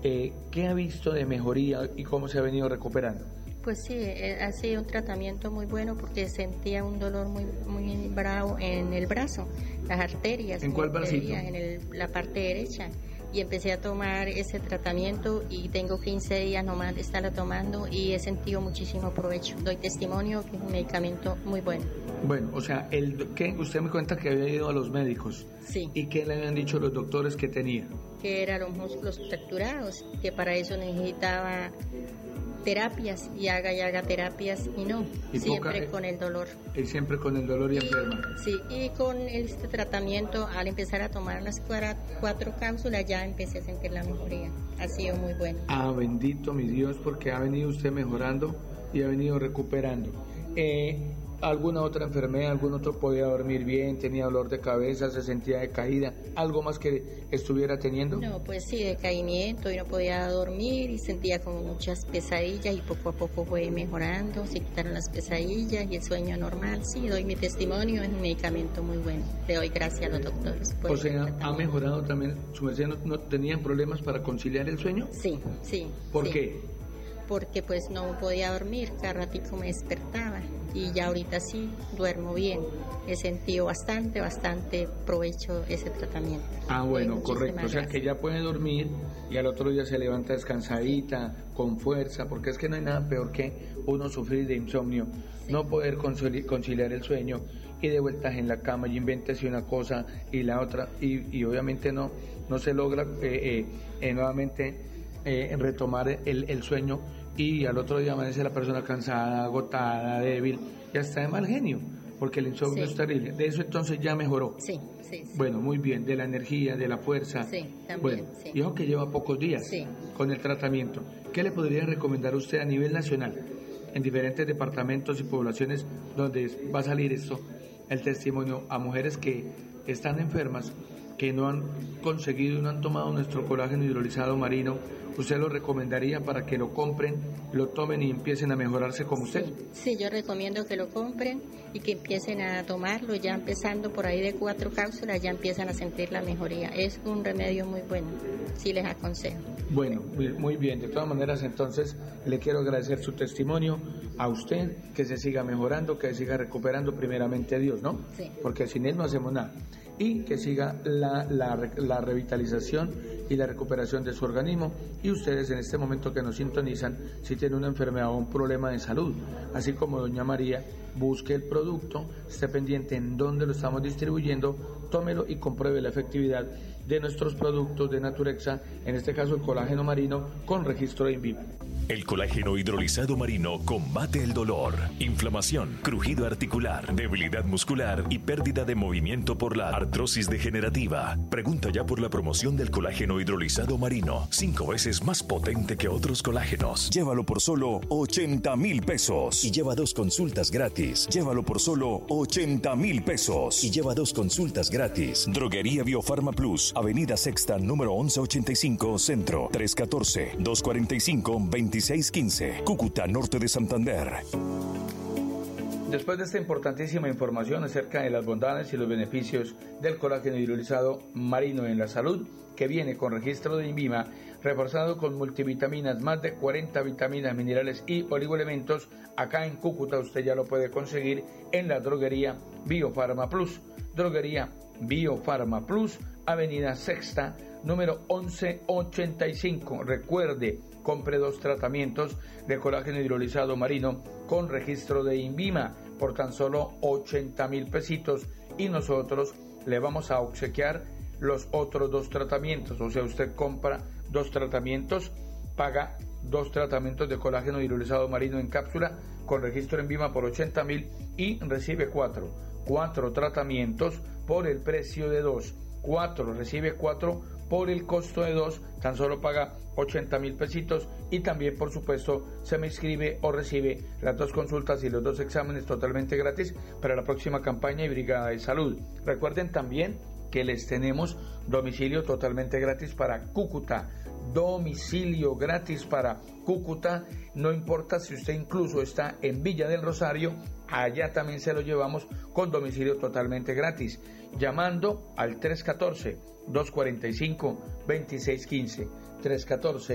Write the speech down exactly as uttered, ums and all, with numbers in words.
Eh, ¿Qué ha visto de mejoría y cómo se ha venido recuperando? Pues sí, ha sido un tratamiento muy bueno porque sentía un dolor muy muy bravo en el brazo, las arterias. ¿En cuál bracito? En el, la parte derecha. Y empecé a tomar ese tratamiento y tengo quince días nomás de estarlo tomando y he sentido muchísimo provecho. Doy testimonio que es un medicamento muy bueno. Bueno, o sea, el ¿qué? Usted me cuenta que había ido a los médicos. Sí. ¿Y qué le habían dicho los doctores que tenía? Que eran los músculos fracturados, que para eso necesitaba terapias y haga y haga terapias y no, y siempre poca, con el dolor. Y siempre con el dolor y, y enferma. Sí, y con este tratamiento, al empezar a tomar las cuatro, cuatro cápsulas, ya empecé a sentir la mejoría. Ha sido muy bueno. Ah, bendito mi Dios, porque ha venido usted mejorando y ha venido recuperando. Eh, ¿Alguna otra enfermedad? ¿Algún otro podía dormir bien? ¿Tenía dolor de cabeza? ¿Se sentía decaída? ¿Algo más que estuviera teniendo? No, pues sí, decaimiento y no podía dormir y sentía como muchas pesadillas y poco a poco fue mejorando, se quitaron las pesadillas y el sueño normal. Sí, doy mi testimonio, es un medicamento muy bueno. Le doy gracias a los doctores. O sea, ¿ha mejorado también? ¿Su merced no, no tenían problemas para conciliar el sueño? Sí, sí. ¿Por sí. qué? Porque pues no podía dormir, cada ratito me despertaba y ya ahorita sí duermo bien. He sentido bastante, bastante provecho ese tratamiento. Ah, bueno, correcto. O sea, gracias. Que ya puede dormir y al otro día se levanta descansadita, con fuerza, porque es que no hay nada peor que uno sufrir de insomnio, sí. No poder conciliar el sueño y de vueltas en la cama y invéntese una cosa y la otra y, y obviamente no, no se logra eh, eh, eh, nuevamente Eh, retomar el, el sueño y al otro día amanece la persona cansada, agotada, débil y hasta de mal genio, porque el insomnio sí. es terrible. De eso entonces ya mejoró. Sí, sí, sí. Bueno, muy bien, de la energía, de la fuerza. Sí, también. Bueno, sí. dijo que lleva pocos días sí. con el tratamiento. ¿Qué le podría recomendar usted a nivel nacional, en diferentes departamentos y poblaciones donde va a salir esto, el testimonio a mujeres que están enfermas, que no han conseguido y no han tomado nuestro colágeno hidrolizado marino? ¿Usted lo recomendaría para que lo compren, lo tomen y empiecen a mejorarse como usted? Sí, sí, yo recomiendo que lo compren y que empiecen a tomarlo, ya empezando por ahí de cuatro cápsulas, ya empiezan a sentir la mejoría. Es un remedio muy bueno, sí les aconsejo. Bueno, muy bien, de todas maneras entonces le quiero agradecer su testimonio a usted, que se siga mejorando, que se siga recuperando primeramente a Dios, ¿no? Sí. Porque sin Él no hacemos nada. Y que siga la, la, la revitalización y la recuperación de su organismo. Y ustedes en este momento que nos sintonizan, si tienen una enfermedad o un problema de salud, así como doña María, busque el producto, esté pendiente en dónde lo estamos distribuyendo, tómelo y compruebe la efectividad de nuestros productos de Naturexa, en este caso el colágeno marino con registro de INVIMA. El colágeno hidrolizado marino combate el dolor, inflamación, crujido articular, debilidad muscular y pérdida de movimiento por la artrosis degenerativa. Pregunta ya por la promoción del colágeno hidrolizado marino, cinco veces más potente que otros colágenos. Llévalo por solo ochenta mil pesos y lleva dos consultas gratis. Llévalo por solo ochenta mil pesos y lleva dos consultas gratis. Droguería Biofarma Plus, Avenida Sexta, número once ochenta y cinco, Centro, tres uno cuatro, dos cuatro cinco, dos seis uno cinco, Cúcuta, norte de Santander. Después de esta importantísima información acerca de las bondades y los beneficios del colágeno hidrolizado marino en la salud, que viene con registro de INVIMA, reforzado con multivitaminas, más de cuarenta vitaminas, minerales y oligoelementos, acá en Cúcuta usted ya lo puede conseguir en la droguería Biofarma Plus. Droguería Biofarma Plus, Avenida Sexta, número once ochenta y cinco. Recuerde, compre dos tratamientos de colágeno hidrolizado marino con registro de INVIMA por tan solo ochenta mil pesitos y nosotros le vamos a obsequiar los otros dos tratamientos. O sea, usted compra dos tratamientos, paga dos tratamientos de colágeno hidrolizado marino en cápsula con registro en INVIMA por ochenta mil y recibe cuatro. Cuatro tratamientos por el precio de dos. Cuatro, recibe cuatro por el costo de dos, tan solo paga ochenta mil pesitos y también por supuesto se me inscribe o recibe las dos consultas y los dos exámenes totalmente gratis para la próxima campaña y Brigada de Salud. Recuerden también que les tenemos domicilio totalmente gratis para Cúcuta, domicilio gratis para Cúcuta, no importa si usted incluso está en Villa del Rosario, allá también se lo llevamos con domicilio totalmente gratis, llamando al tres uno cuatro, dos cuatro cinco, dos seis uno cinco, tres uno cuatro